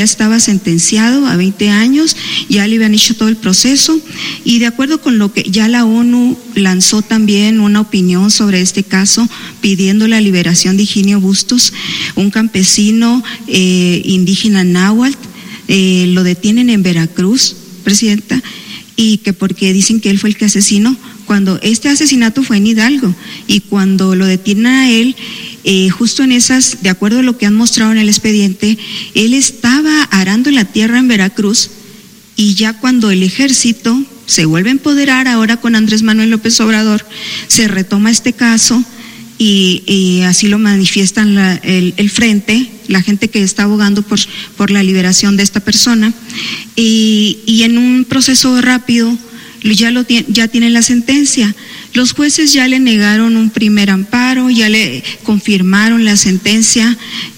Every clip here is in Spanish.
estaba sentenciado a 20 años, ya le habían hecho todo el proceso, y de acuerdo con lo que ya la ONU lanzó también una opinión sobre este caso, pidiendo la liberación de Higinio Bustos, un campesino indígena náhuatl. Lo detienen en Veracruz, Presidenta, y que porque dicen que él fue el que asesinó, cuando este asesinato fue en Hidalgo, y cuando lo detienen a él, justo en esas, de acuerdo a lo que han mostrado en el expediente, él estaba arando la tierra en Veracruz, y ya cuando el ejército se vuelve a empoderar ahora con Andrés Manuel López Obrador, se retoma este caso, y así lo manifiestan el frente, la gente que está abogando por la liberación de esta persona, y en un proceso rápido ya tienen la sentencia. Los jueces ya le negaron un primer amparo, ya le confirmaron la sentencia,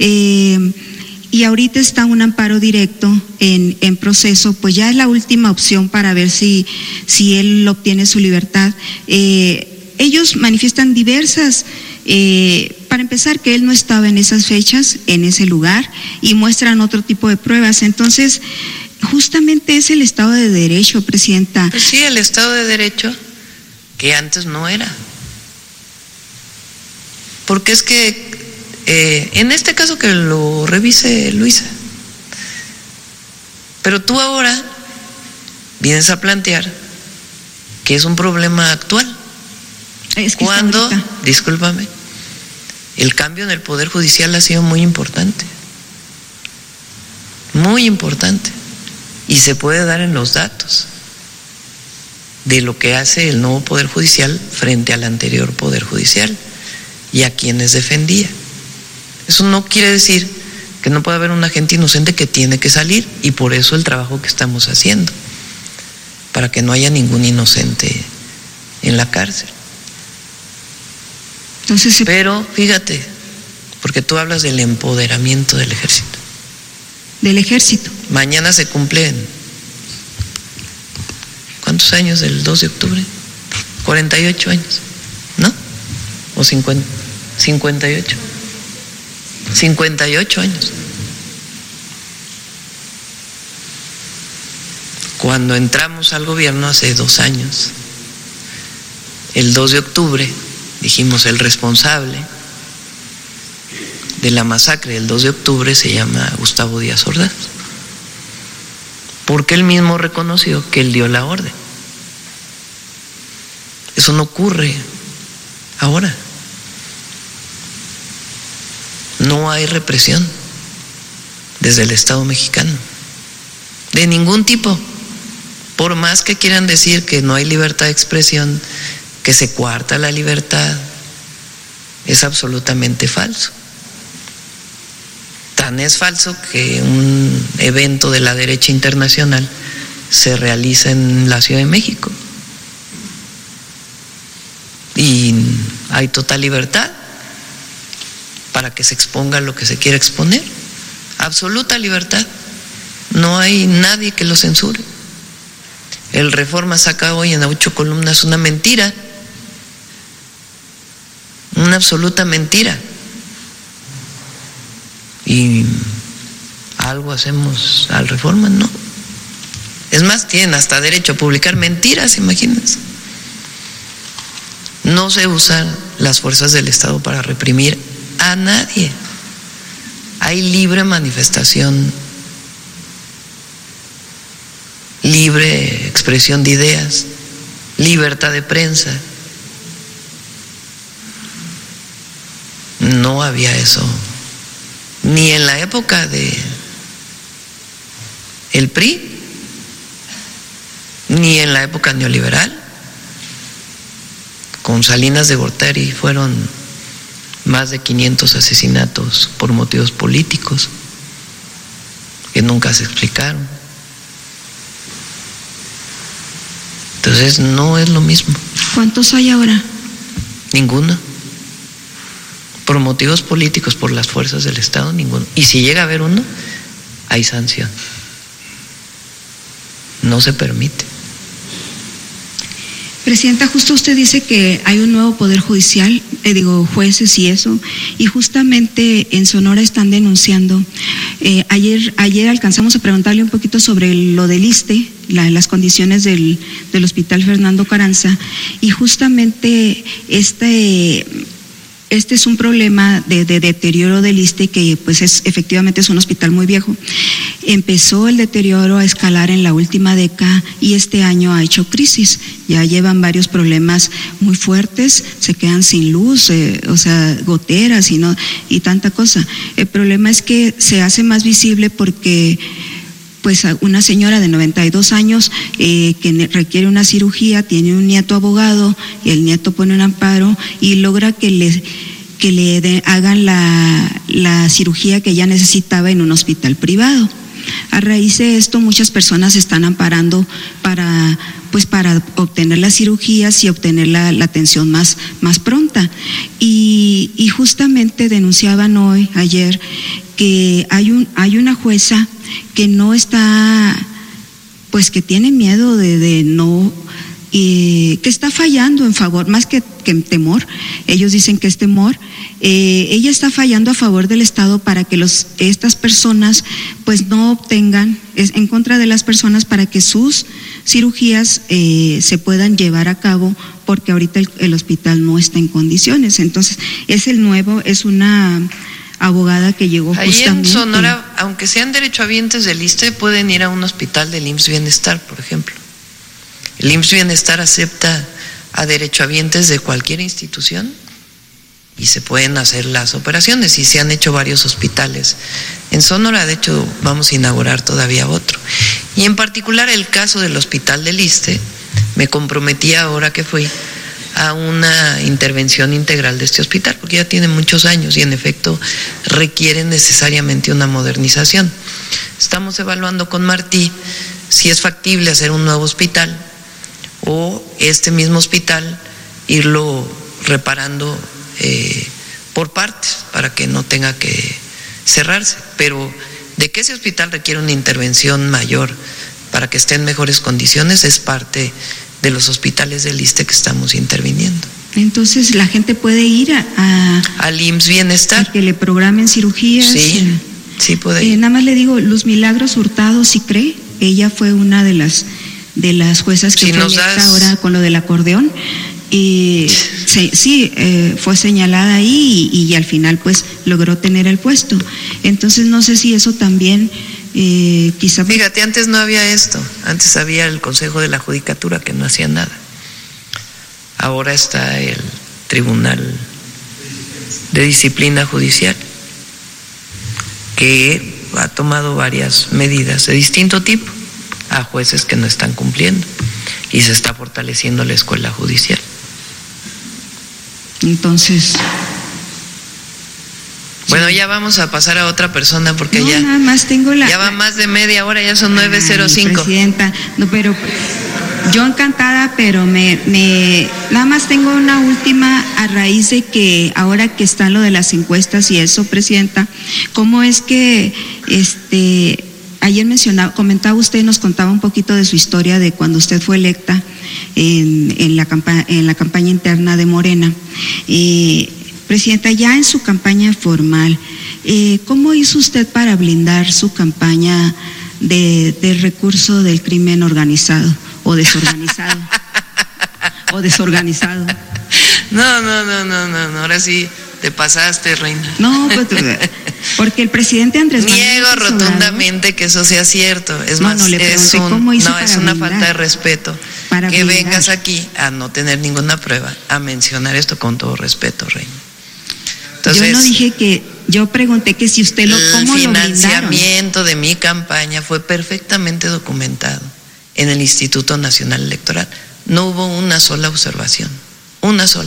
y ahorita está un amparo directo en proceso, pues ya es la última opción para ver si él obtiene su libertad. Ellos manifiestan diversas, para empezar, que él no estaba en esas fechas, en ese lugar, y muestran otro tipo de pruebas. Entonces, justamente es el Estado de Derecho, Presidenta. Pues sí, el Estado de Derecho que antes no era. Porque es que en este caso que lo revise Luisa, pero tú ahora vienes a plantear que es un problema actual. Es que cuando, discúlpame, el cambio en el Poder Judicial ha sido muy importante, y se puede dar en los datos de lo que hace el nuevo Poder Judicial frente al anterior Poder Judicial y a quienes defendía. Eso no quiere decir que no pueda haber una gente inocente que tiene que salir, y por eso el trabajo que estamos haciendo, para que no haya ningún inocente en la cárcel. Entonces, pero fíjate, porque tú hablas del empoderamiento del ejército. Del ejército. Mañana se cumplen, ¿cuántos años del 2 de octubre? 48 años, ¿no? ¿O 50? 58. 58 años. Cuando entramos al gobierno hace 2 años, el 2 de octubre, dijimos, el responsable de la masacre del 2 de octubre se llama Gustavo Díaz Ordaz, porque él mismo reconoció que él dio la orden. Eso no ocurre ahora. No hay represión desde el Estado mexicano, de ningún tipo. Por más que quieran decir que no hay libertad de expresión, que se coarta la libertad, es absolutamente falso. Tan es falso que un evento de la derecha internacional se realiza en la Ciudad de México y hay total libertad para que se exponga lo que se quiera exponer, absoluta libertad, no hay nadie que lo censure. El Reforma saca hoy en 8 columnas una mentira, una absoluta mentira, y algo hacemos al Reforma, no. Es más, tienen hasta derecho a publicar mentiras, imagínense. No se usan las fuerzas del Estado para reprimir a nadie. Hay libre manifestación, libre expresión de ideas, libertad de prensa. No había eso, ni en la época de el PRI, ni en la época neoliberal. Con Salinas de Gortari fueron más de 500 asesinatos por motivos políticos que nunca se explicaron. Entonces no es lo mismo. ¿Cuántos hay ahora? Ninguno. Por motivos políticos, por las fuerzas del Estado, ninguno. Y si llega a haber uno, hay sanción. No se permite. Presidenta, justo usted dice que hay un nuevo poder judicial, jueces y eso, y justamente en Sonora están denunciando. Ayer alcanzamos a preguntarle un poquito sobre lo del ISSSTE, las condiciones del Hospital Fernando Carranza, y justamente este es un problema de deterioro del ISSSTE que pues efectivamente es un hospital muy viejo. Empezó el deterioro a escalar en la última década y este año ha hecho crisis. Ya llevan varios problemas muy fuertes, se quedan sin luz, goteras y tanta cosa. El problema es que se hace más visible porque pues una señora de 92 años que requiere una cirugía, tiene un nieto abogado, y el nieto pone un amparo y logra que le hagan la cirugía que ella necesitaba en un hospital privado. A raíz de esto, muchas personas se están amparando para obtener las cirugías y obtener la atención más pronta. Y justamente denunciaban ayer, que hay una jueza que no está, pues que tiene miedo de no, que está fallando en favor, más que temor, ellos dicen que es temor, ella está fallando a favor del Estado para que estas personas pues no obtengan, es en contra de las personas para que sus cirugías se puedan llevar a cabo, porque ahorita el hospital no está en condiciones. Entonces es una abogada que llegó ahí justamente. En Sonora, aunque sean derechohabientes del ISSSTE, pueden ir a un hospital del IMSS Bienestar, por ejemplo. El IMSS Bienestar acepta a derechohabientes de cualquier institución y se pueden hacer las operaciones, y se han hecho varios hospitales en Sonora. De hecho, vamos a inaugurar todavía otro. Y en particular el caso del hospital del ISSSTE, me comprometí ahora que fui a una intervención integral de este hospital, porque ya tiene muchos años y en efecto requiere necesariamente una modernización. Estamos evaluando con Martí si es factible hacer un nuevo hospital o este mismo hospital irlo reparando por partes para que no tenga que cerrarse. Pero de que ese hospital requiere una intervención mayor para que esté en mejores condiciones, es parte de los hospitales del ISSSTE que estamos interviniendo. Entonces la gente puede ir al IMSS Bienestar, a que le programen cirugías. Sí puede ir. Nada más le digo, Luz Milagros Hurtado, ¿sí cree? Ella fue una de las juezas que fue electa ahora con lo del acordeón. Y fue señalada ahí y al final pues logró tener el puesto. Entonces no sé si eso también quizá. Fíjate, antes no había esto, antes había el Consejo de la Judicatura que no hacía nada. Ahora está el Tribunal de Disciplina Judicial, que ha tomado varias medidas de distinto tipo a jueces que no están cumpliendo, y se está fortaleciendo la escuela judicial. Entonces, bueno, ya vamos a pasar a otra persona porque no, ya nada más tengo ya va más de media hora, ya son 9:05. Presidenta, no, pero yo encantada, pero nada más tengo una última a raíz de que ahora que está lo de las encuestas y eso, Presidenta, ¿cómo es que ayer comentaba usted, nos contaba un poquito de su historia de cuando usted fue electa en la campaña interna de Morena? Presidenta, ya en su campaña formal, ¿cómo hizo usted para blindar su campaña del recurso del crimen organizado o desorganizado? ¿O desorganizado? No, ahora sí te pasaste, reina. No, pues, porque el presidente Andrés Manuel niego rotundamente que eso sea cierto. Es más, es una falta de respeto que vengas aquí a no tener ninguna prueba a mencionar esto, con todo respeto, reina. Entonces, yo no dije que, yo pregunté que si usted ¿cómo lo blindaron? El financiamiento de mi campaña fue perfectamente documentado en el Instituto Nacional Electoral. No hubo una sola observación, una sola.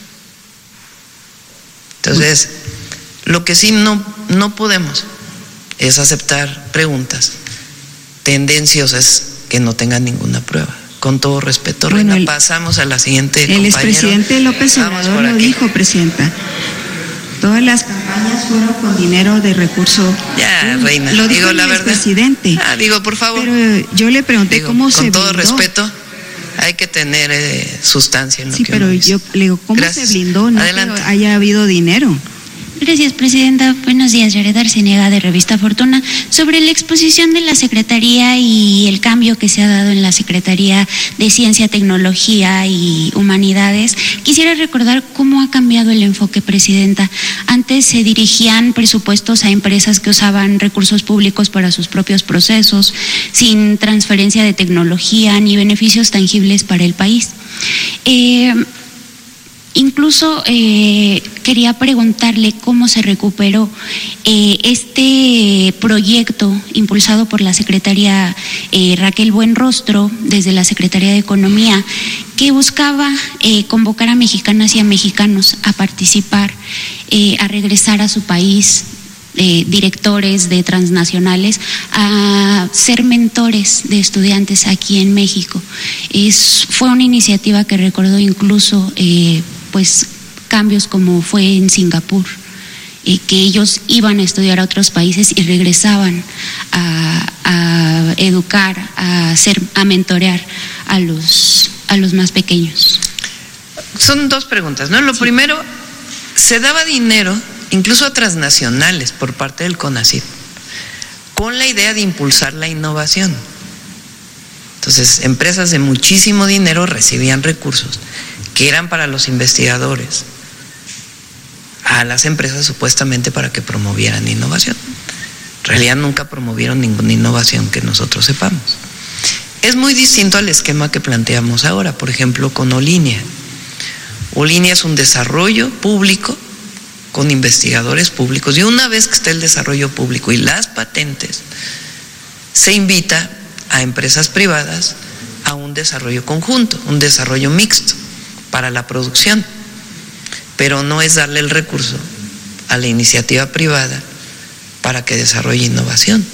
Entonces, lo que sí no podemos es aceptar preguntas tendenciosas que no tengan ninguna prueba. Con todo respeto, bueno, reina, pasamos a la siguiente compañero. El expresidente López Obrador lo dijo, Presidenta. Todas las campañas fueron con dinero de recurso. Ya, reina, lo dijo la verdad. Presidente. Digo, por favor. Pero yo le pregunté cómo se blindó. Con todo respeto. hay que tener sustancia en lo sí, que pero uno dice. yo le digo, ¿cómo Gracias. se blindó? No Adelante. que haya habido dinero. Gracias, Presidenta. Buenos días, Yared Arciniega de Revista Fortuna. Sobre la exposición de la Secretaría y el cambio que se ha dado en la Secretaría de Ciencia, Tecnología y Humanidades, quisiera recordar cómo ha cambiado el enfoque, Presidenta. Antes se dirigían presupuestos a empresas que usaban recursos públicos para sus propios procesos, sin transferencia de tecnología ni beneficios tangibles para el país. Incluso quería preguntarle cómo se recuperó este proyecto impulsado por la secretaria Raquel Buenrostro desde la Secretaría de Economía, que buscaba convocar a mexicanas y a mexicanos a participar, a regresar a su país, directores de transnacionales, a ser mentores de estudiantes aquí en México. Fue una iniciativa que recordó incluso pues cambios como fue en Singapur, que ellos iban a estudiar a otros países y regresaban a educar, a mentorear a los más pequeños. Son dos preguntas, ¿no? Lo primero, se daba dinero incluso a transnacionales por parte del CONACYT con la idea de impulsar la innovación. Entonces, empresas de muchísimo dinero recibían recursos que eran para los investigadores, a las empresas supuestamente para que promovieran innovación. En realidad nunca promovieron ninguna innovación que nosotros sepamos. Es muy distinto al esquema que planteamos ahora, por ejemplo, con Olinia. Olinia es un desarrollo público con investigadores públicos, y una vez que esté el desarrollo público y las patentes, se invita a empresas privadas a un desarrollo conjunto, un desarrollo mixto para la producción, pero no es darle el recurso a la iniciativa privada para que desarrolle innovación.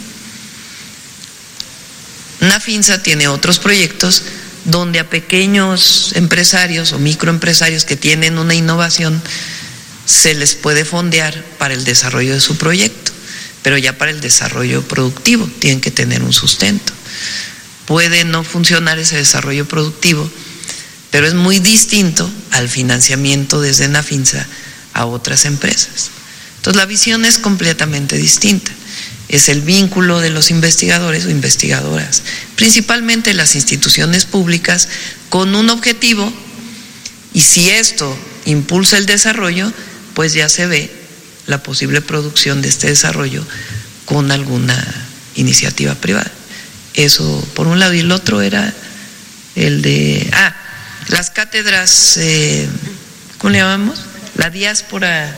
Nafinsa tiene otros proyectos donde a pequeños empresarios o microempresarios que tienen una innovación se les puede fondear para el desarrollo de su proyecto, pero ya para el desarrollo productivo tienen que tener un sustento. Puede no funcionar ese desarrollo productivo, pero es muy distinto al financiamiento desde Nafinsa a otras empresas. Entonces la visión es completamente distinta. Es el vínculo de los investigadores o investigadoras, principalmente las instituciones públicas, con un objetivo, y si esto impulsa el desarrollo, pues ya se ve la posible producción de este desarrollo con alguna iniciativa privada. Eso por un lado, y el otro era el de las cátedras, ¿cómo le llamamos? La diáspora,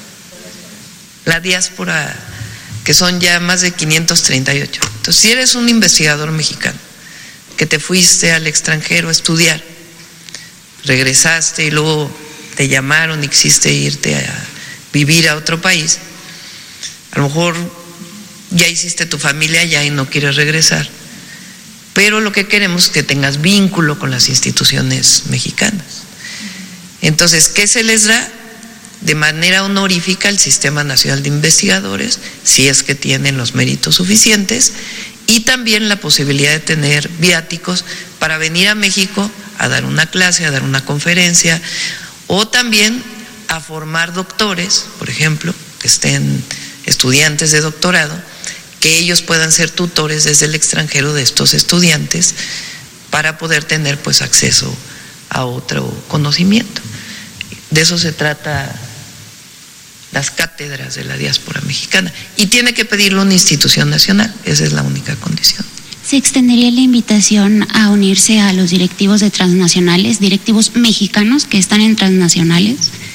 que son ya más de 538. Entonces, si eres un investigador mexicano que te fuiste al extranjero a estudiar, regresaste y luego te llamaron y quisiste irte a vivir a otro país, a lo mejor ya hiciste tu familia allá y no quieres regresar, pero lo que queremos es que tengas vínculo con las instituciones mexicanas. Entonces, ¿qué se les da? De manera honorífica el Sistema Nacional de Investigadores, si es que tienen los méritos suficientes, y también la posibilidad de tener viáticos para venir a México a dar una clase, a dar una conferencia, o también a formar doctores, por ejemplo, que estén estudiantes de doctorado, que ellos puedan ser tutores desde el extranjero de estos estudiantes para poder tener pues acceso a otro conocimiento. De eso se trata las cátedras de la diáspora mexicana, y tiene que pedirlo una institución nacional, esa es la única condición. ¿Se extendería la invitación a unirse a los directivos de transnacionales, directivos mexicanos que están en transnacionales?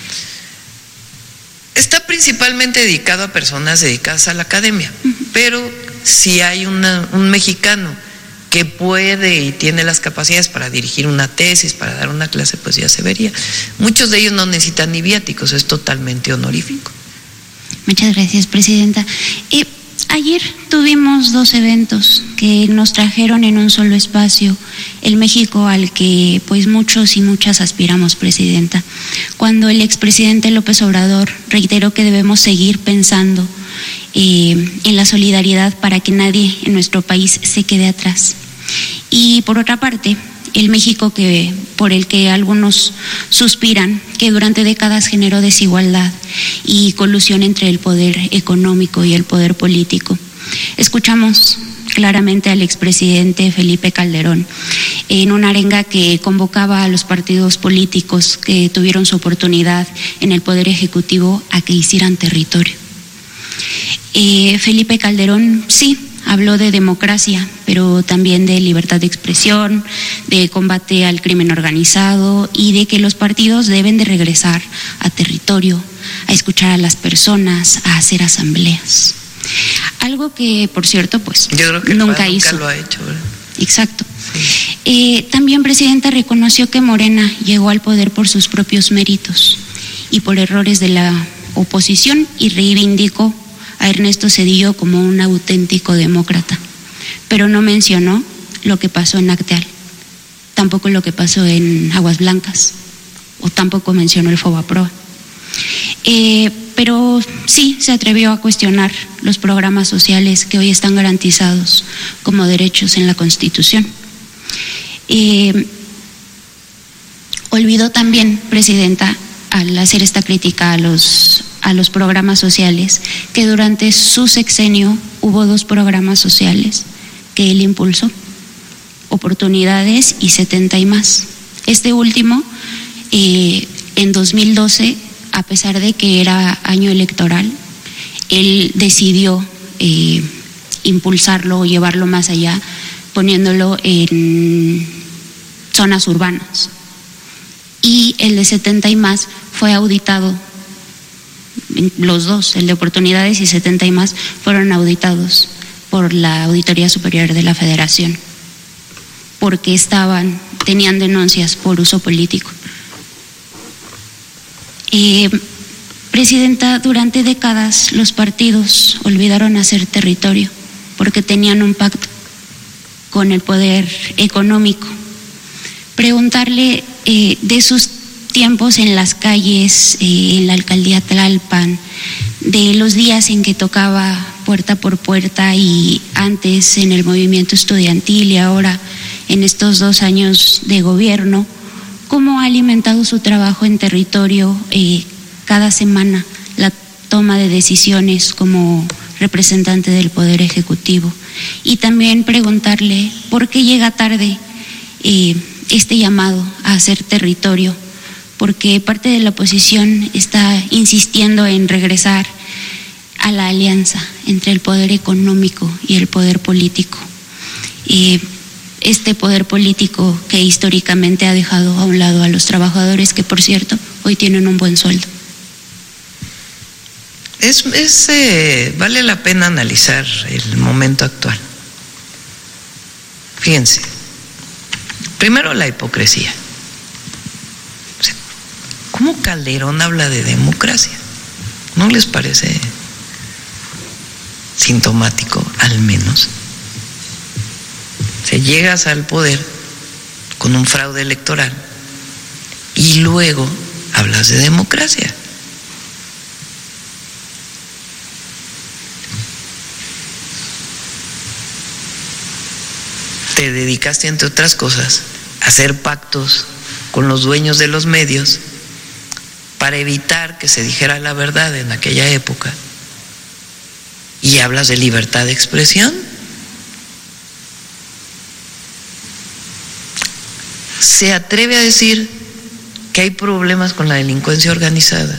Está principalmente dedicado a personas dedicadas a la academia, pero si hay un mexicano que puede y tiene las capacidades para dirigir una tesis, para dar una clase, pues ya se vería. Muchos de ellos no necesitan ni viáticos, es totalmente honorífico. Muchas gracias, Presidenta. Ayer tuvimos 2 eventos que nos trajeron en un solo espacio el México al que pues muchos y muchas aspiramos, Presidenta. Cuando el expresidente López Obrador reiteró que debemos seguir pensando en la solidaridad para que nadie en nuestro país se quede atrás. Y por otra parte, el México por el que algunos suspiran, que durante décadas generó desigualdad y colusión entre el poder económico y el poder político. Escuchamos claramente al expresidente Felipe Calderón en una arenga que convocaba a los partidos políticos que tuvieron su oportunidad en el Poder Ejecutivo a que hicieran territorio. Felipe Calderón sí habló de democracia, pero también de libertad de expresión, de combate al crimen organizado y de que los partidos deben de regresar a territorio, a escuchar a las personas, a hacer asambleas. Algo que, por cierto, pues yo creo que nunca hizo. Nunca lo ha hecho, ¿verdad? Exacto. Sí. También, Presidenta, reconoció que Morena llegó al poder por sus propios méritos y por errores de la oposición y reivindicó a Ernesto Zedillo como un auténtico demócrata, pero no mencionó lo que pasó en Acteal, tampoco lo que pasó en Aguas Blancas, o tampoco mencionó el Fobaproa. Pero sí se atrevió a cuestionar los programas sociales que hoy están garantizados como derechos en la Constitución. Olvidó también, Presidenta, al hacer esta crítica a los programas sociales, que durante su sexenio hubo 2 programas sociales que él impulsó, Oportunidades y 70 y más. Este último, en 2012, a pesar de que era año electoral, él decidió impulsarlo o llevarlo más allá, poniéndolo en zonas urbanas. Y el de 70 y más fue auditado, los 2, el de Oportunidades y 70 y más, fueron auditados por la Auditoría Superior de la Federación, porque tenían denuncias por uso político. Presidenta, durante décadas los partidos olvidaron hacer territorio porque tenían un pacto con el poder económico. Preguntarle de sus tiempos en las calles, en la alcaldía Tlalpan, de los días en que tocaba puerta por puerta y antes en el movimiento estudiantil y ahora en estos 2 años de gobierno, cómo ha alimentado su trabajo en territorio cada semana, la toma de decisiones como representante del Poder Ejecutivo. Y también preguntarle por qué llega tarde este llamado a hacer territorio, porque parte de la oposición está insistiendo en regresar a la alianza entre el poder económico y el poder político. Este poder político que históricamente ha dejado a un lado a los trabajadores, que por cierto hoy tienen un buen sueldo. Vale la pena analizar el momento actual. Fíjense, primero la hipocresía. ¿Cómo Calderón habla de democracia? ¿No les parece sintomático, al menos? Llegas al poder con un fraude electoral y luego hablas de democracia. Te dedicaste, entre otras cosas, a hacer pactos con los dueños de los medios para evitar que se dijera la verdad en aquella época, y hablas de libertad de expresión. Se atreve a decir que hay problemas con la delincuencia organizada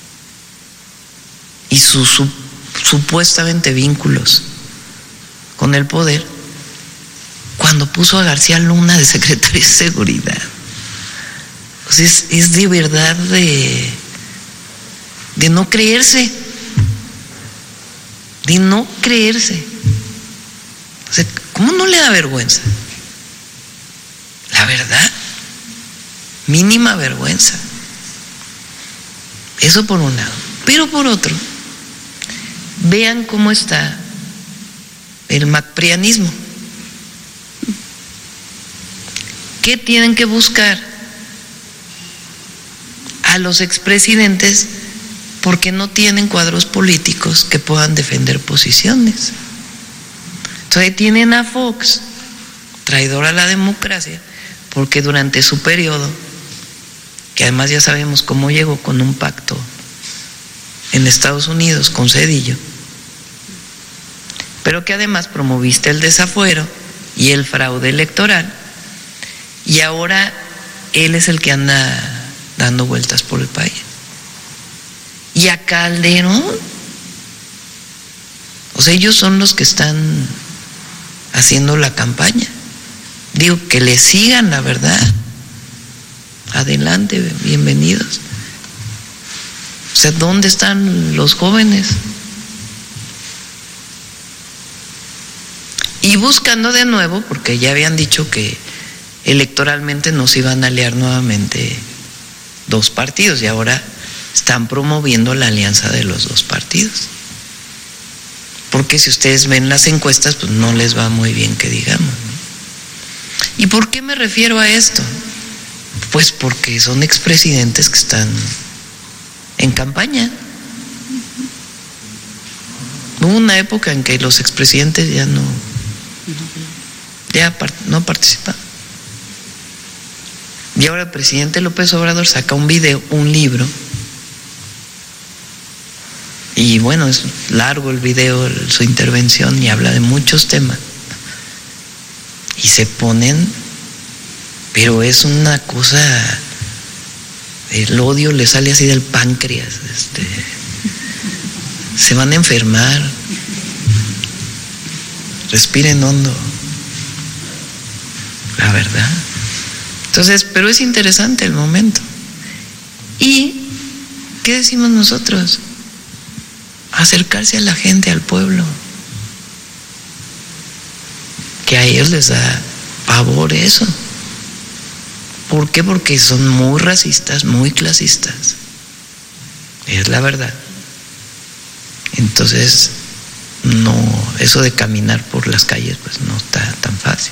y sus supuestamente vínculos con el poder, cuando puso a García Luna de secretario de Seguridad. Pues es de verdad de no creerse, de no creerse. O sea, ¿cómo no le da vergüenza? La verdad, mínima vergüenza. Eso por un lado. Pero por otro, vean cómo está el macprianismo. ¿Qué tienen que buscar a los expresidentes? Porque no tienen cuadros políticos que puedan defender posiciones. Entonces tienen a Fox, traidor a la democracia, porque durante su periodo, que además ya sabemos cómo llegó con un pacto en Estados Unidos con Zedillo, pero que además promoviste el desafuero y el fraude electoral, y ahora él es el que anda dando vueltas por el país. Y a Calderón, o sea, ellos son los que están haciendo la campaña. Digo, que le sigan, la verdad. Adelante, bienvenidos. O sea, ¿dónde están los jóvenes? Y buscando de nuevo, porque ya habían dicho que electoralmente no se iban a aliar nuevamente dos partidos, y ahora están promoviendo la alianza de los dos partidos. Porque si ustedes ven las encuestas, pues no les va muy bien, que digamos, ¿no? ¿Y por qué me refiero a esto? Pues porque son expresidentes que están en campaña. Hubo una época en que los expresidentes ya no participaban. Y ahora el presidente López Obrador saca un libro, y bueno, es largo el video, su intervención, y habla de muchos temas, y se ponen, pero es una cosa, el odio le sale así del páncreas, se van a enfermar. Respiren hondo, la verdad. Entonces, pero es interesante el momento. ¿Y qué decimos nosotros? Acercarse a la gente, al pueblo, que a ellos les da pavor eso. ¿Por qué? Porque son muy racistas, muy clasistas, es la verdad. Entonces, no, eso de caminar por las calles pues no está tan fácil.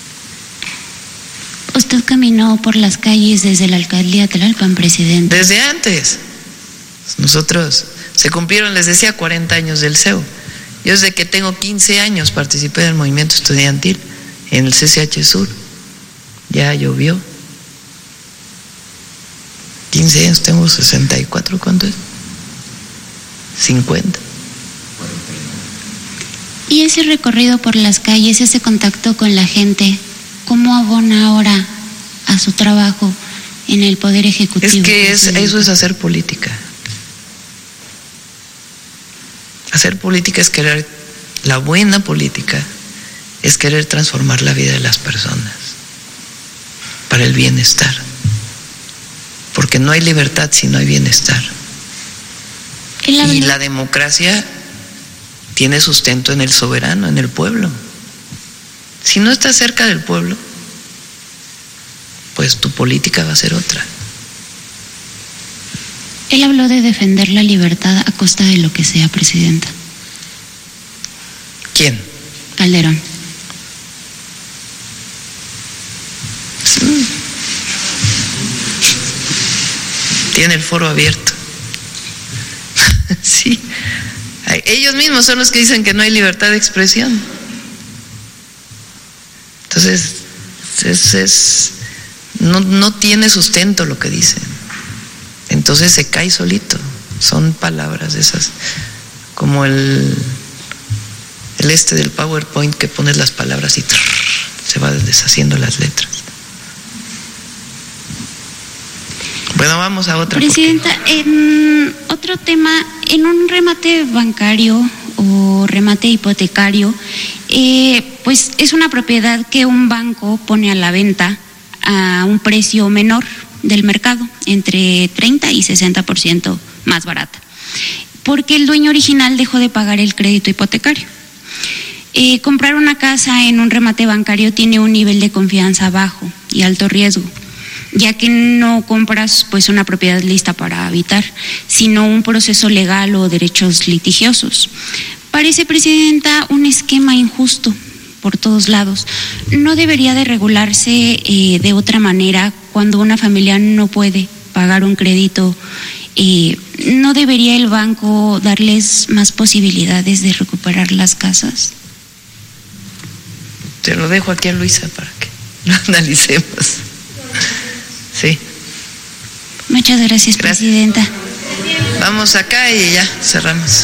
¿Usted caminó por las calles desde la alcaldía Tlalpan, presidente? Desde antes. Nosotros, se cumplieron, les decía, 40 años del CEU. Yo desde que tengo 15 años participé del movimiento estudiantil en el CCH Sur. Ya llovió. 15 años, tengo 64, ¿cuánto es? 50. Y ese recorrido por las calles, ese contacto con la gente, ¿cómo abona ahora a su trabajo en el Poder Ejecutivo? Es que eso es hacer política. Hacer política es querer, la buena política es querer transformar la vida de las personas para el bienestar. Porque no hay libertad si no hay bienestar. Y la democracia tiene sustento en el soberano, en el pueblo. Si no estás cerca del pueblo, pues tu política va a ser otra. Él habló de defender la libertad a costa de lo que sea, presidenta. ¿Quién? Calderón. Sí. Tiene el foro abierto. Sí. Ellos mismos son los que dicen que no hay libertad de expresión. Entonces, no tiene sustento lo que dicen. Entonces se cae solito. Son palabras esas, como el del PowerPoint, que pones las palabras y se va deshaciendo las letras. Bueno, vamos a otra. Presidenta, en otro tema, en un remate bancario o remate hipotecario, pues es una propiedad que un banco pone a la venta a un precio menor del mercado, entre 30 y 60% más barata, porque el dueño original dejó de pagar el crédito hipotecario. Comprar una casa en un remate bancario tiene un nivel de confianza bajo y alto riesgo, ya que no compras pues una propiedad lista para habitar, sino un proceso legal o derechos litigiosos. Parece, presidenta, un esquema injusto por todos lados. ¿No debería de regularse de otra manera cuando una familia no puede pagar un crédito? ¿No debería el banco darles más posibilidades de recuperar las casas? Te lo dejo aquí a Luisa para que lo analicemos. Sí. Muchas gracias, Presidenta. Vamos acá y ya cerramos.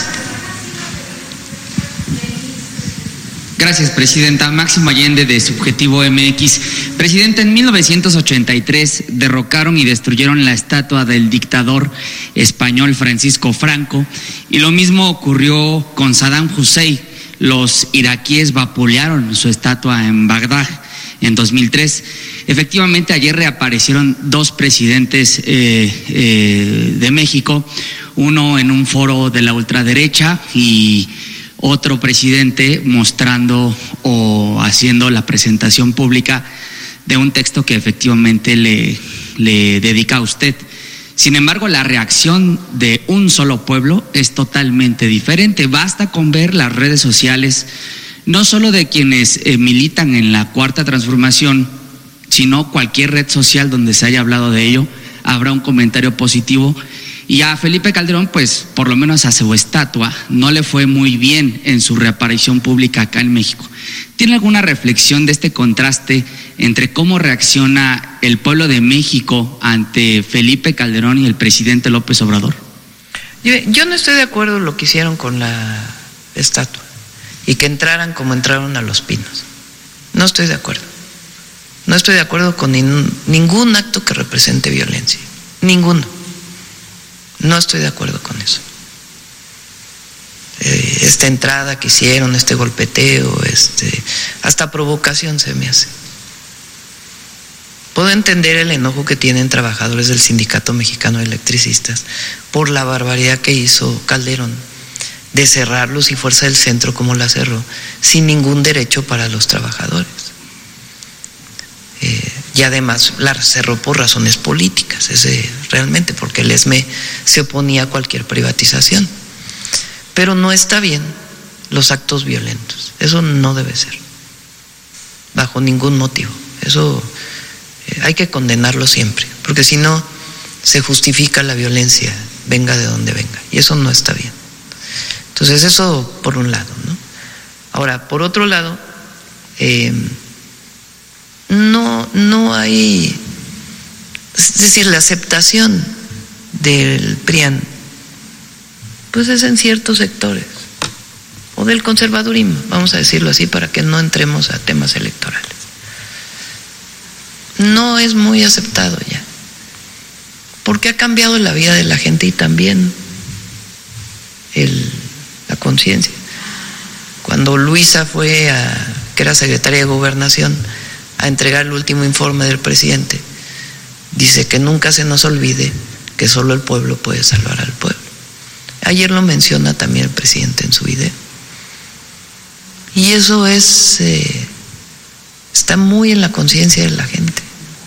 Gracias, Presidenta. Máximo Allende, de Subjetivo MX. Presidenta, en 1983 derrocaron y destruyeron la estatua del dictador español Francisco Franco, y lo mismo ocurrió con Saddam Hussein. Los iraquíes vapulearon su estatua en Bagdad en 2003. Efectivamente, ayer reaparecieron dos presidentes de México, uno en un foro de la ultraderecha y otro presidente mostrando o haciendo la presentación pública de un texto que efectivamente le dedica a usted. Sin embargo, la reacción de un solo pueblo es totalmente diferente. Basta con ver las redes sociales, no solo de quienes militan en la Cuarta Transformación, sino cualquier red social donde se haya hablado de ello, habrá un comentario positivo. Y a Felipe Calderón, pues por lo menos a su estatua no le fue muy bien en su reaparición pública acá en México. ¿Tiene alguna reflexión de este contraste entre cómo reacciona el pueblo de México ante Felipe Calderón y el presidente López Obrador? Yo no estoy de acuerdo en lo que hicieron con la estatua y que entraran como entraron a Los Pinos. No estoy de acuerdo. No estoy de acuerdo con ningún acto que represente violencia. Ninguno. No estoy de acuerdo con eso. Esta entrada que hicieron, este golpeteo, hasta provocación se me hace. Puedo entender el enojo que tienen trabajadores del Sindicato Mexicano de Electricistas por la barbaridad que hizo Calderón de cerrar Luz y Fuerza del Centro como la cerró, sin ningún derecho para los trabajadores. Y además la cerró por razones políticas, realmente, porque el ESME se oponía a cualquier privatización. Pero no está bien los actos violentos, eso no debe ser, bajo ningún motivo. Eso hay que condenarlo siempre, porque si no se justifica la violencia, venga de donde venga, y eso no está bien. Entonces eso por un lado, ¿no? Ahora, por otro lado, no hay, es decir, la aceptación del PRIAN pues es en ciertos sectores, o del conservadurismo, vamos a decirlo así para que no entremos a temas electorales. No es muy aceptado ya, porque ha cambiado la vida de la gente y también la conciencia. Cuando Luisa fue que era secretaria de Gobernación, a entregar el último informe del presidente, dice que nunca se nos olvide que solo el pueblo puede salvar al pueblo. Ayer lo menciona también el presidente en su video. Y eso está muy en la conciencia de la gente.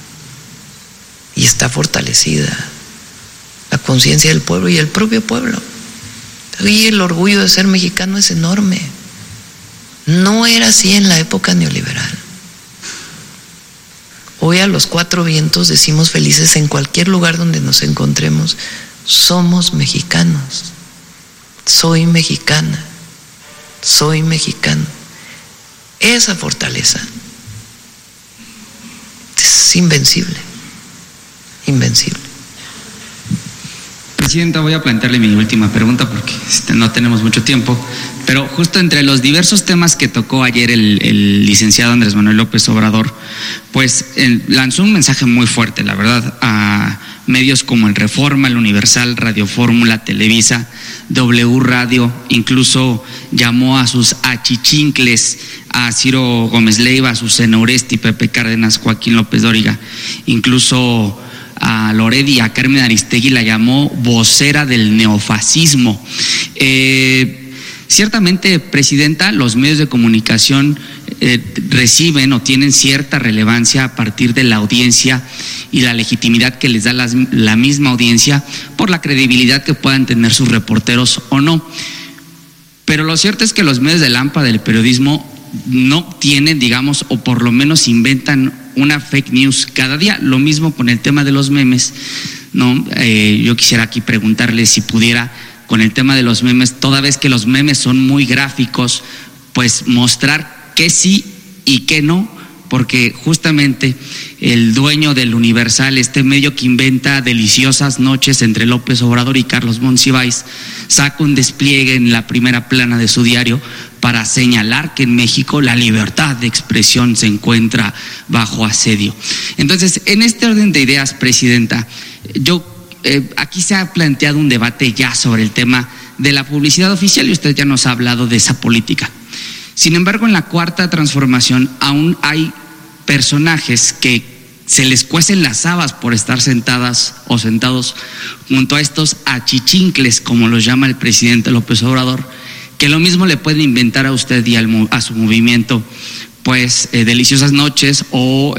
Y está fortalecida la conciencia del pueblo y el propio pueblo. Y el orgullo de ser mexicano es enorme. No era así en la época neoliberal. Hoy a los cuatro vientos decimos felices en cualquier lugar donde nos encontremos: somos mexicanos, soy mexicana, soy mexicano. Esa fortaleza es invencible, invencible. Presidenta, voy a plantearle mi última pregunta porque no tenemos mucho tiempo, pero justo entre los diversos temas que tocó ayer el licenciado Andrés Manuel López Obrador, pues lanzó un mensaje muy fuerte, la verdad, a medios como el Reforma, el Universal, Radio Fórmula, Televisa, W Radio, incluso llamó a sus achichincles a Ciro Gómez Leiva, a Susana Uresti, Pepe Cárdenas, Joaquín López Dóriga, incluso a Loret y a Carmen Aristegui la llamó vocera del neofascismo. Ciertamente, Presidenta, los medios de comunicación reciben o tienen cierta relevancia a partir de la audiencia y la legitimidad que les da la misma audiencia por la credibilidad que puedan tener sus reporteros o no. Pero lo cierto es que los medios de lámpara del periodismo no tienen, digamos, o por lo menos inventan una fake news cada día. Lo mismo con el tema de los memes, ¿no? Yo quisiera aquí preguntarle si pudiera, con el tema de los memes, toda vez que los memes son muy gráficos, pues mostrar qué sí y qué no, porque justamente el dueño del Universal, este medio que inventa deliciosas noches entre López Obrador y Carlos Monsiváis, saca un despliegue en la primera plana de su diario para señalar que en México la libertad de expresión se encuentra bajo asedio. Entonces, en este orden de ideas, Presidenta, aquí se ha planteado un debate ya sobre el tema de la publicidad oficial y usted ya nos ha hablado de esa política. Sin embargo, en la Cuarta Transformación aún hay personajes que se les cuecen las habas por estar sentadas o sentados junto a estos achichincles, como los llama el presidente López Obrador, que lo mismo le pueden inventar a usted y a su movimiento, pues deliciosas noches o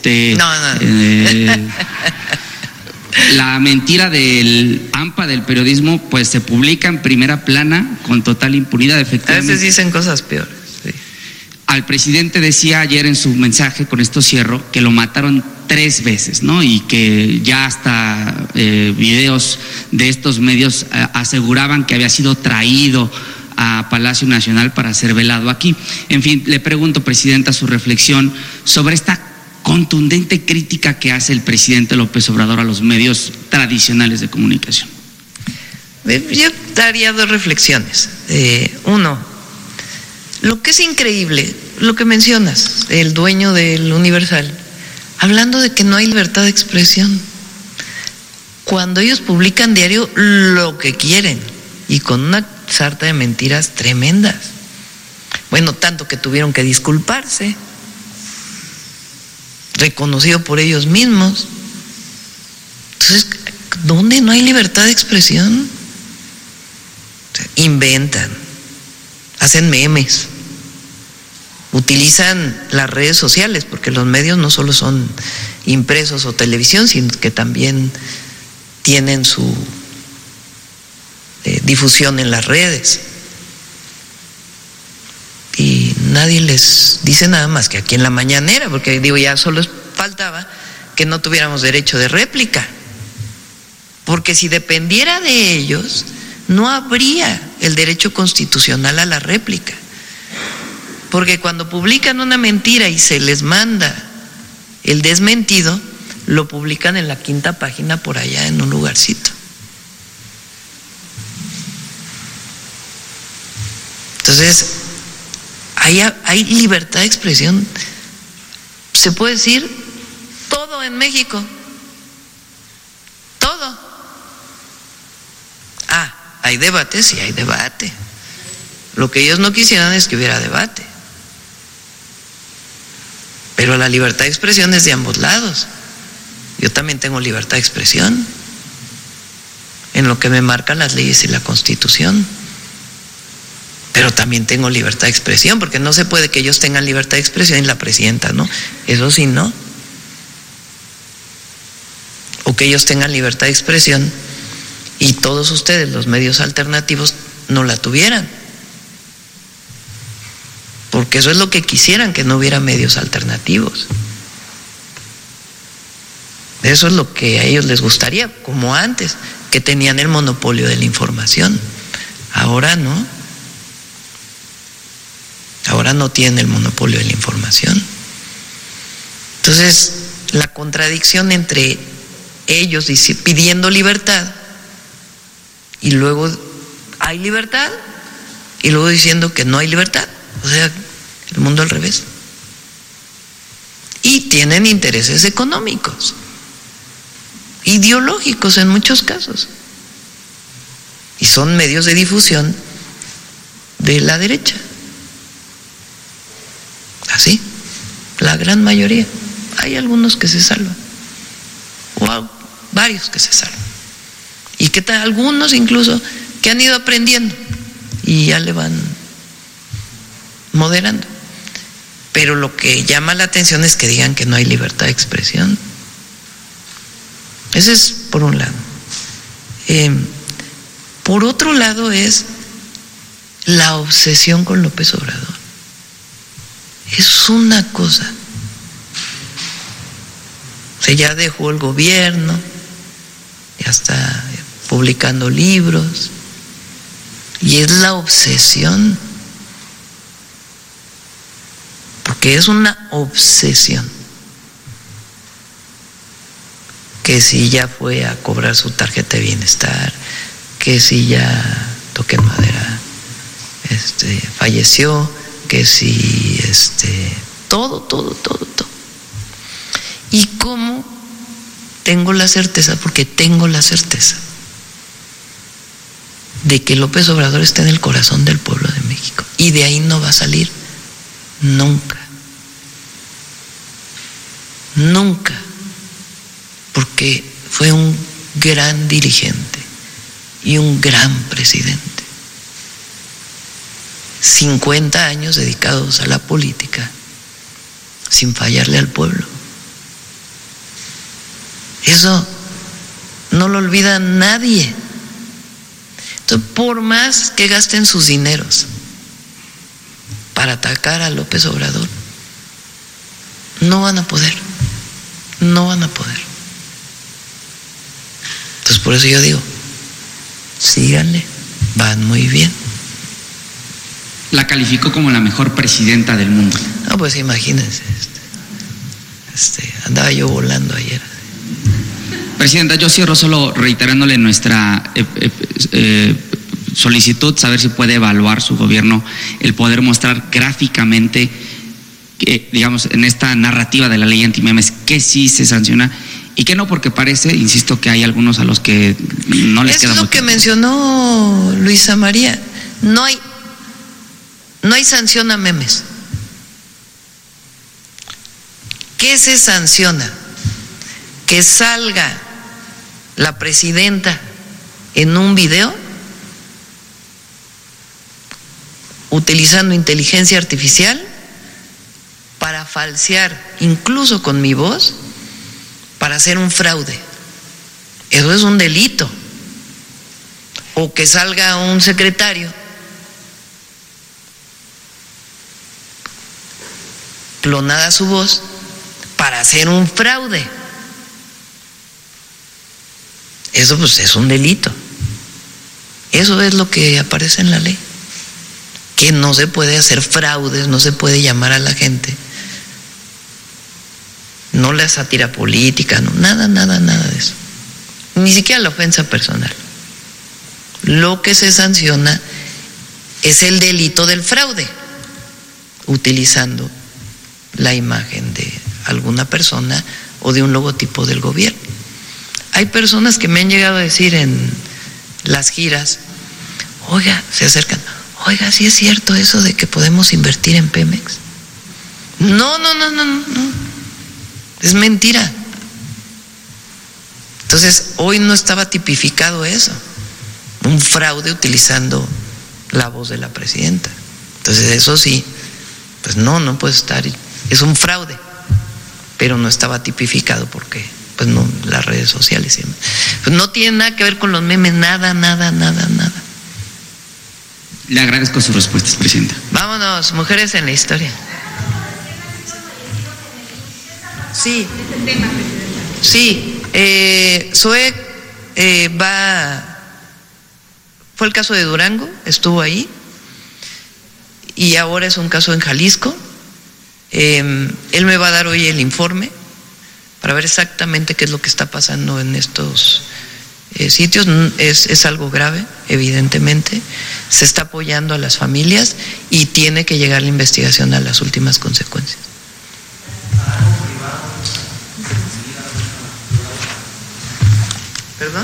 la mentira del AMPA del periodismo, pues se publica en primera plana con total impunidad, efectivamente. A veces dicen cosas peores. Sí. Al presidente decía ayer en su mensaje, con esto cierro, que lo mataron 3 veces, ¿no? Y que ya hasta videos de estos medios aseguraban que había sido traído a Palacio Nacional para ser velado aquí. En fin, le pregunto, Presidenta, su reflexión sobre esta contundente crítica que hace el presidente López Obrador a los medios tradicionales de comunicación. Yo daría 2 reflexiones. Uno, lo que es increíble, lo que mencionas, el dueño del Universal, hablando de que no hay libertad de expresión, cuando ellos publican diario lo que quieren y con una sarta de mentiras tremendas. Bueno, tanto que tuvieron que disculparse, reconocido por ellos mismos. Entonces, ¿dónde no hay libertad de expresión? O sea, inventan, hacen memes, utilizan las redes sociales, porque los medios no solo son impresos o televisión, sino que también tienen su difusión en las redes. Y nadie les dice nada más que aquí en la mañanera, porque digo, ya solo faltaba que no tuviéramos derecho de réplica, porque si dependiera de ellos no habría el derecho constitucional a la réplica, porque cuando publican una mentira y se les manda el desmentido, lo publican en la 5ª página por allá en un lugarcito. Entonces, hay libertad de expresión, se puede decir todo en México, todo. Hay debate, sí hay debate. Lo que ellos no quisieran es que hubiera debate. Pero la libertad de expresión es de ambos lados. Yo también tengo libertad de expresión en lo que me marcan las leyes y la Constitución. Pero también tengo libertad de expresión, porque no se puede que ellos tengan libertad de expresión y la presidenta no. Eso sí, no. O que ellos tengan libertad de expresión y todos ustedes, los medios alternativos, no la tuvieran. Porque eso es lo que quisieran, que no hubiera medios alternativos. Eso es lo que a ellos les gustaría, como antes, que tenían el monopolio de la información. Ahora no. Ahora no tienen el monopolio de la información. Entonces, la contradicción entre ellos pidiendo libertad y luego hay libertad y luego diciendo que no hay libertad. O sea, el mundo al revés. Y tienen intereses económicos, ideológicos en muchos casos. Y son medios de difusión de la derecha. Así, la gran mayoría. Hay algunos que se salvan, o varios que se salvan, y que algunos incluso que han ido aprendiendo y ya le van moderando. Pero lo que llama la atención es que digan que no hay libertad de expresión. Ese es por un lado. Por otro lado es la obsesión con López Obrador. Es una cosa. O sea, ya dejó el gobierno, ya está publicando libros, y es la obsesión. porque es una obsesión. Que si ya fue a cobrar su tarjeta de bienestar, que si ya, toqué madera, falleció, que si todo. ¿Y cómo tengo la certeza? Porque tengo la certeza de que López Obrador está en el corazón del pueblo de México y de ahí no va a salir nunca, porque fue un gran dirigente y un gran presidente. 50 años dedicados a la política sin fallarle al pueblo. Eso no lo olvida nadie. Entonces, por más que gasten sus dineros para atacar a López Obrador, no van a poder. Entonces, por eso yo digo, síganle, van muy bien. La calificó como la mejor presidenta del mundo. No, pues imagínense, andaba yo volando ayer. Presidenta, yo cierro solo reiterándole nuestra solicitud, saber si puede evaluar su gobierno el poder mostrar gráficamente, digamos, en esta narrativa de la ley antimemes, que sí se sanciona y que no, porque parece, insisto, que hay algunos a los que no les queda mucho. Es lo que mencionó Luisa María, no hay sanción a memes. ¿Qué se sanciona? Que salga la presidenta en un video utilizando inteligencia artificial para falsear, incluso con mi voz, para hacer un fraude. Eso es un delito. O que salga un secretario clonada su voz para hacer un fraude. Eso pues es un delito. Eso es lo que aparece en la ley, que no se puede hacer fraudes, no se puede llamar a la gente, no la sátira política, no, nada de eso, ni siquiera la ofensa personal. Lo que se sanciona es el delito del fraude, utilizando la imagen de alguna persona o de un logotipo del gobierno. Hay personas que me han llegado a decir en las giras, oiga, se acercan, oiga, ¿sí es cierto eso de que podemos invertir en Pemex? No, es mentira. Entonces, hoy no estaba tipificado eso, un fraude utilizando la voz de la presidenta. Entonces, eso sí, pues no puede estar, es un fraude, pero no estaba tipificado porque, pues no, las redes sociales, pues no tiene nada que ver con los memes, nada. Le agradezco sus respuestas, presidenta. Vámonos, mujeres en la historia. Sí, Zoe fue el caso de Durango, estuvo ahí, y ahora es un caso en Jalisco. Él me va a dar hoy el informe para ver exactamente qué es lo que está pasando en estos sitios. Es algo grave, evidentemente. Se está apoyando a las familias y tiene que llegar la investigación a las últimas consecuencias. ¿Perdón?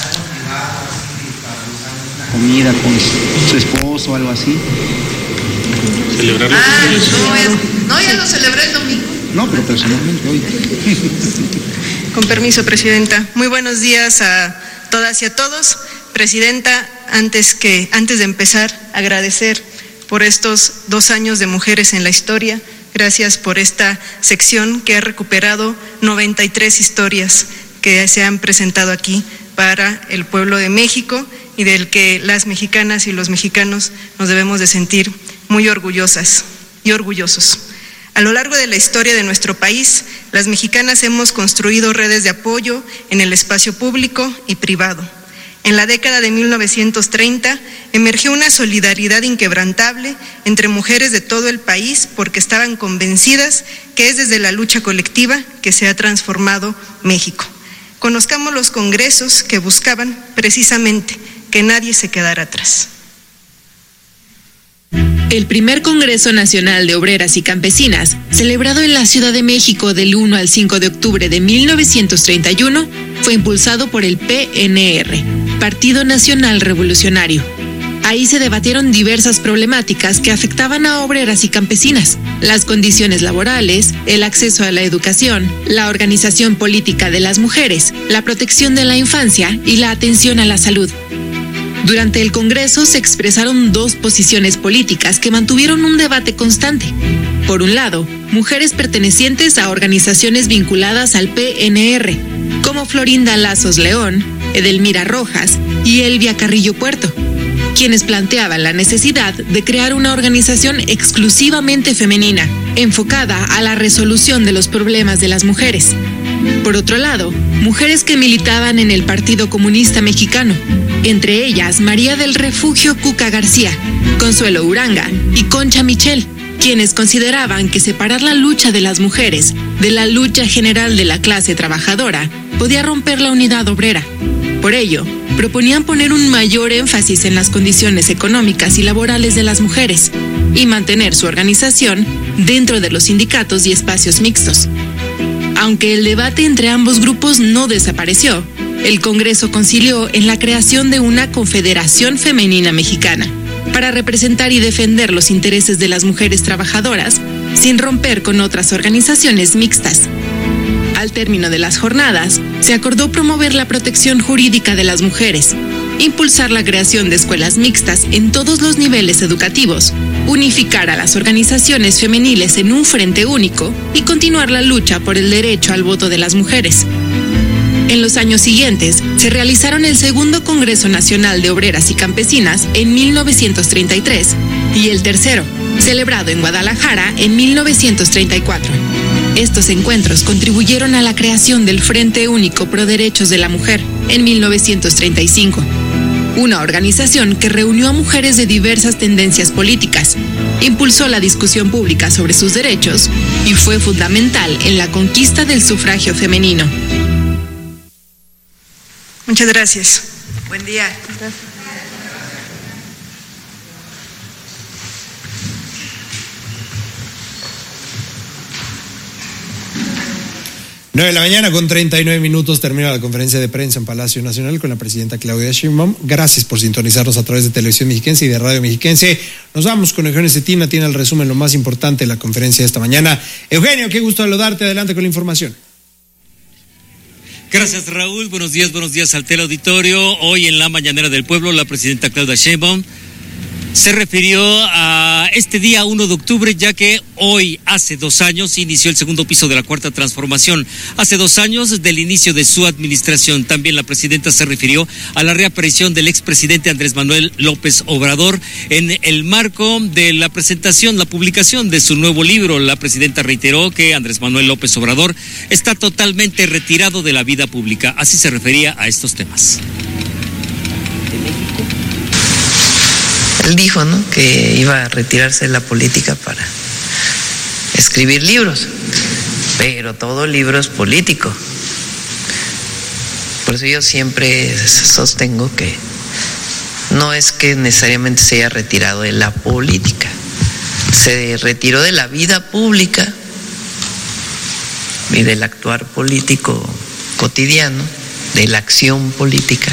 Comida con su esposo o algo así. ¿Celebrar no, ya lo celebré el domingo. No, pero personalmente hoy. Con permiso, presidenta. Muy buenos días a todas y a todos. Presidenta, antes de empezar, agradecer por estos 2 años de Mujeres en la Historia. Gracias por esta sección que ha recuperado 93 historias que se han presentado aquí para el pueblo de México y del que las mexicanas y los mexicanos nos debemos de sentir muy orgullosas y orgullosos. A lo largo de la historia de nuestro país, las mexicanas hemos construido redes de apoyo en el espacio público y privado. En la década de 1930 emergió una solidaridad inquebrantable entre mujeres de todo el país porque estaban convencidas que es desde la lucha colectiva que se ha transformado México. Conozcamos los congresos que buscaban precisamente que nadie se quedara atrás. El primer Congreso Nacional de Obreras y Campesinas, celebrado en la Ciudad de México del 1 al 5 de octubre de 1931, fue impulsado por el PNR, Partido Nacional Revolucionario. Ahí se debatieron diversas problemáticas que afectaban a obreras y campesinas: las condiciones laborales, el acceso a la educación, la organización política de las mujeres, la protección de la infancia y la atención a la salud. Durante el Congreso se expresaron dos posiciones políticas que mantuvieron un debate constante. Por un lado, mujeres pertenecientes a organizaciones vinculadas al PNR, como Florinda Lazos León, Edelmira Rojas y Elvia Carrillo Puerto, quienes planteaban la necesidad de crear una organización exclusivamente femenina, enfocada a la resolución de los problemas de las mujeres. Por otro lado, mujeres que militaban en el Partido Comunista Mexicano, entre ellas María del Refugio Cuca García, Consuelo Uranga y Concha Michel, quienes consideraban que separar la lucha de las mujeres de la lucha general de la clase trabajadora podía romper la unidad obrera. Por ello, proponían poner un mayor énfasis en las condiciones económicas y laborales de las mujeres y mantener su organización dentro de los sindicatos y espacios mixtos. Aunque el debate entre ambos grupos no desapareció, el Congreso concilió en la creación de una Confederación Femenina Mexicana para representar y defender los intereses de las mujeres trabajadoras sin romper con otras organizaciones mixtas. Al término de las jornadas, se acordó promover la protección jurídica de las mujeres, impulsar la creación de escuelas mixtas en todos los niveles educativos, unificar a las organizaciones femeniles en un frente único y continuar la lucha por el derecho al voto de las mujeres. En los años siguientes, se realizaron el segundo Congreso Nacional de Obreras y Campesinas en 1933 y el tercero, celebrado en Guadalajara en 1934. Estos encuentros contribuyeron a la creación del Frente Único Pro Derechos de la Mujer en 1935, una organización que reunió a mujeres de diversas tendencias políticas, impulsó la discusión pública sobre sus derechos y fue fundamental en la conquista del sufragio femenino. Muchas gracias. Buen día. Gracias. Nueve de la mañana con 39 minutos termina la conferencia de prensa en Palacio Nacional con la presidenta Claudia Sheinbaum. Gracias por sintonizarnos a través de Televisión Mexiquense y de Radio Mexiquense. Nos vamos con Eugenio Cetina, tiene el resumen lo más importante de la conferencia de esta mañana. Eugenio, qué gusto saludarte, adelante con la información. Gracias, Raúl. Buenos días al teleauditorio. Hoy en la Mañanera del Pueblo, la presidenta Claudia Sheinbaum se refirió a este día 1 de octubre, ya que hoy, hace 2 años, inició el segundo piso de la Cuarta Transformación. Hace 2 años del inicio de su administración. También la presidenta se refirió a la reaparición del expresidente Andrés Manuel López Obrador en el marco de la presentación, la publicación de su nuevo libro. La presidenta reiteró que Andrés Manuel López Obrador está totalmente retirado de la vida pública. Así se refería a estos temas. Él dijo, ¿no?, que iba a retirarse de la política para escribir libros, pero todo libro es político. Por eso yo siempre sostengo que no es que necesariamente se haya retirado de la política, se retiró de la vida pública y del actuar político cotidiano, de la acción política,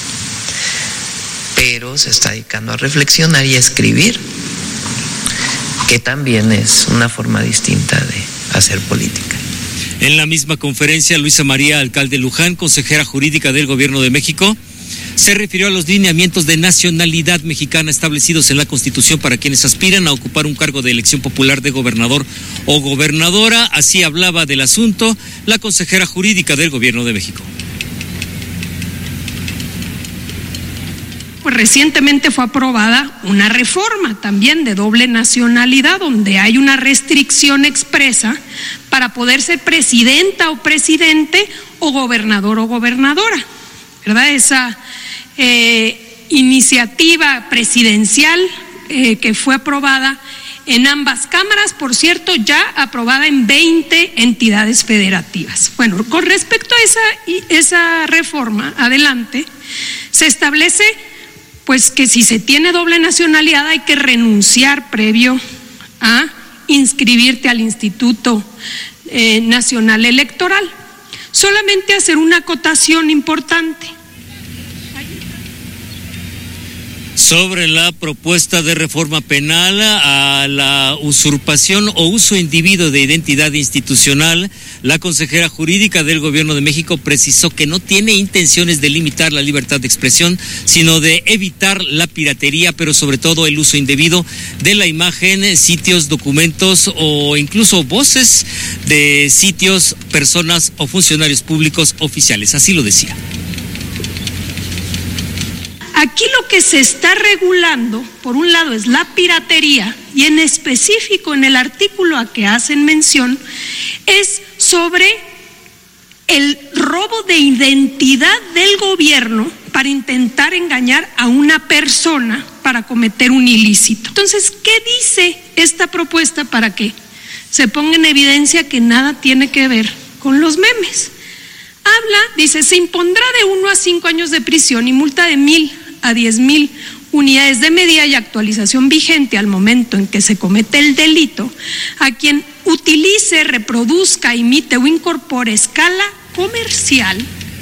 pero se está dedicando a reflexionar y a escribir, que también es una forma distinta de hacer política. En la misma conferencia, Luisa María Alcalde Luján, consejera jurídica del Gobierno de México, se refirió a los lineamientos de nacionalidad mexicana establecidos en la Constitución para quienes aspiran a ocupar un cargo de elección popular de gobernador o gobernadora. Así hablaba del asunto la consejera jurídica del Gobierno de México. Pues recientemente fue aprobada una reforma también de doble nacionalidad, donde hay una restricción expresa para poder ser presidenta o presidente o gobernador o gobernadora, ¿verdad? iniciativa presidencial que fue aprobada en ambas cámaras, por cierto, ya aprobada en 20 entidades federativas. Bueno, con respecto a esa reforma, adelante, se establece pues que si se tiene doble nacionalidad hay que renunciar previo a inscribirte al Instituto Nacional Electoral. Solamente hacer una acotación importante. Sobre la propuesta de reforma penal a la usurpación o uso indebido de identidad institucional, la consejera jurídica del Gobierno de México precisó que no tiene intenciones de limitar la libertad de expresión, sino de evitar la piratería, pero sobre todo el uso indebido de la imagen, sitios, documentos o incluso voces de sitios, personas o funcionarios públicos oficiales. Así lo decía. Aquí lo que se está regulando, por un lado, es la piratería, y en específico en el artículo a que hacen mención, es sobre el robo de identidad del gobierno para intentar engañar a una persona para cometer un ilícito. Entonces, ¿qué dice esta propuesta para que se ponga en evidencia que nada tiene que ver con los memes? Dice, se impondrá de 1 a 5 años de prisión y multa de 1,000 a 10,000 unidades de medida y actualización vigente al momento en que se comete el delito a quien utilice, reproduzca, imite o incorpore a escala comercial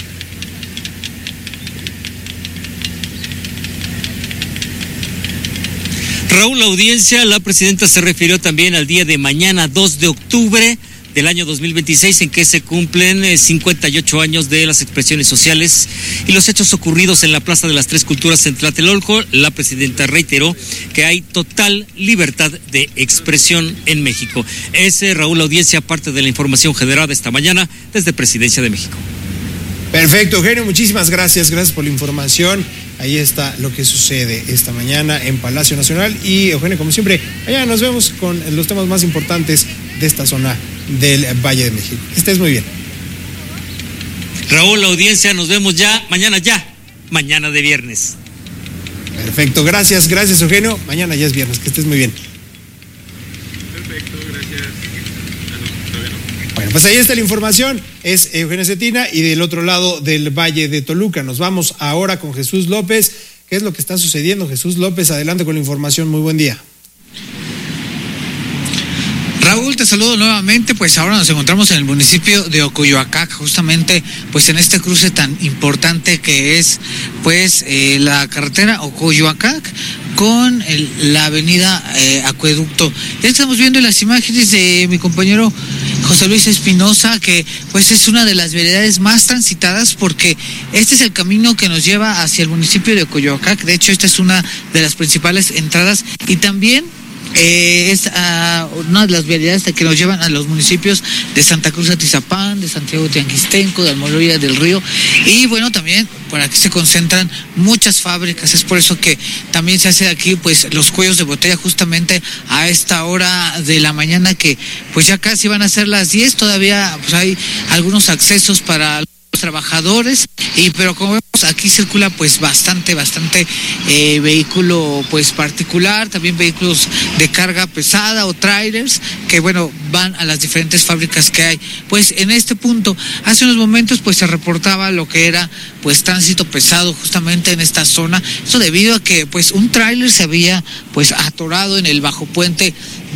Raúl, la audiencia, la presidenta se refirió también al día de mañana, 2 de octubre del año 2026, en que se cumplen 58 años de las expresiones sociales y los hechos ocurridos en la Plaza de las Tres Culturas en Tlatelolco. La presidenta reiteró que hay total libertad de expresión en México. Raúl, la audiencia, parte de la información generada esta mañana desde Presidencia de México. Perfecto, Eugenio, muchísimas gracias por la información. Ahí está lo que sucede esta mañana en Palacio Nacional. Y Eugenio, como siempre, allá nos vemos con los temas más importantes de esta zona del Valle de México. Estés muy bien. Raúl, la audiencia, nos vemos mañana de viernes. Perfecto, gracias Eugenio. Mañana ya es viernes, que estés muy bien. Perfecto, gracias. Bueno, pues ahí está la información, es Eugenio Cetina, y del otro lado del Valle de Toluca nos vamos ahora con Jesús López. ¿Qué es lo que está sucediendo? Jesús López, adelante con la información, muy buen día. Raúl, te saludo nuevamente. Pues ahora nos encontramos en el municipio de Ocoyoacac, justamente pues en este cruce tan importante que es pues la carretera Ocoyoacac con la avenida Acueducto. Ya estamos viendo las imágenes de mi compañero José Luis Espinosa, que pues es una de las veredas más transitadas, porque este es el camino que nos lleva hacia el municipio de Ocoyoacac. De hecho, esta es una de las principales entradas, y también es una de las vialidades que nos llevan a los municipios de Santa Cruz Atizapán, de Santiago Tianguistenco, de Almoloya del Río, y bueno, también por aquí se concentran muchas fábricas. Es por eso que también se hace aquí pues los cuellos de botella justamente a esta hora de la mañana, que pues ya casi van a ser las 10, todavía pues hay algunos accesos para los trabajadores, pero como vemos aquí circula pues bastante vehículo pues particular, también vehículos de carga pesada o trailers que bueno van a las diferentes fábricas que hay. Pues en este punto hace unos momentos pues se reportaba lo que era pues tránsito pesado justamente en esta zona, eso debido a que pues un tráiler se había pues atorado en el bajo puente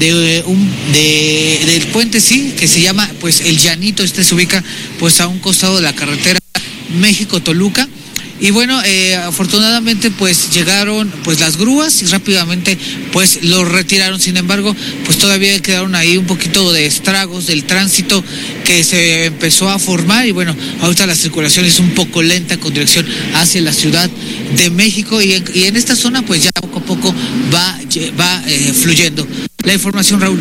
del puente, sí, que se llama pues el Llanito. Este se ubica pues a un costado de la carretera México-Toluca. Y bueno, afortunadamente pues llegaron pues las grúas y rápidamente pues lo retiraron. Sin embargo, pues todavía quedaron ahí un poquito de estragos del tránsito que se empezó a formar, y bueno, ahorita la circulación es un poco lenta con dirección hacia la Ciudad de México, y en esta zona pues ya poco a poco va fluyendo. La información, Raúl.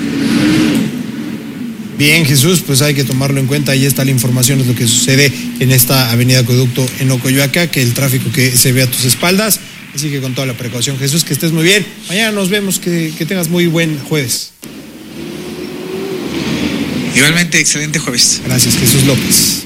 Bien, Jesús, pues hay que tomarlo en cuenta. Ahí está la información, es lo que sucede en esta avenida Acueducto en Ocoyoacac, que el tráfico que se ve a tus espaldas. Así que con toda la precaución, Jesús, que estés muy bien. Mañana nos vemos, que tengas muy buen jueves. Igualmente, excelente jueves. Gracias, Jesús López.